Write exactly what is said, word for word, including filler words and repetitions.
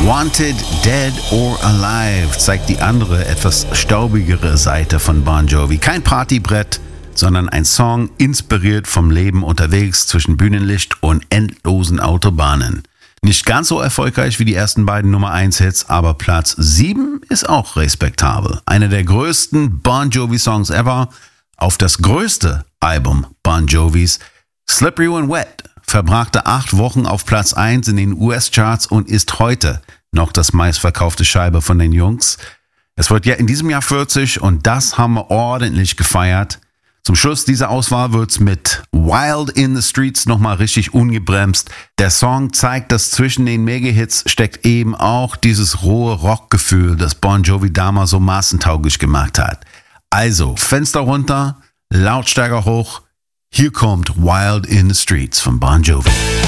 Wanted, Dead or Alive zeigt die andere, etwas staubigere Seite von Bon Jovi. Kein Partybrett, sondern ein Song inspiriert vom Leben unterwegs zwischen Bühnenlicht und endlosen Autobahnen. Nicht ganz so erfolgreich wie die ersten beiden Nummer eins Hits, aber Platz sieben ist auch respektabel. Einer der größten Bon Jovi Songs ever auf das größte Album Bon Jovis, Slippery When Wet, verbrachte acht Wochen auf Platz eins in den U S-Charts und ist heute noch das meistverkaufte Scheibe von den Jungs. Es wird ja in diesem Jahr vierzig und das haben wir ordentlich gefeiert. Zum Schluss dieser Auswahl wird's mit Wild in the Streets nochmal richtig ungebremst. Der Song zeigt, dass zwischen den Mega-Hits steckt eben auch dieses rohe Rockgefühl, das Bon Jovi damals so massentauglich gemacht hat. Also, Fenster runter, Lautstärke hoch. Hier kommt Wild in the Streets von Bon Jovi.